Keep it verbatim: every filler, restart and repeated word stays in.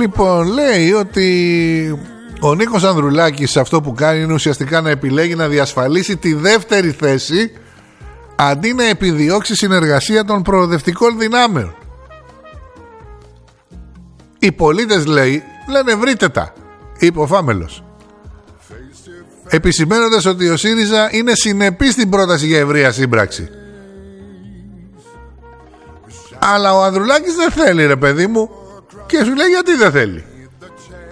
Λοιπόν, λέει ότι ο Νίκος Ανδρουλάκης αυτό που κάνει είναι ουσιαστικά να επιλέγει να διασφαλίσει τη δεύτερη θέση αντί να επιδιώξει συνεργασία των προοδευτικών δυνάμεων. Οι πολίτες, λέει, λένε βρείτε τα, είπε ο Φάμελος, επισημαίνοντας ότι ο ΣΥΡΙΖΑ είναι συνεπής στην πρόταση για ευρεία σύμπραξη. Αλλά ο Ανδρουλάκης δεν θέλει, ρε παιδί μου, και σου λέει γιατί δεν θέλει.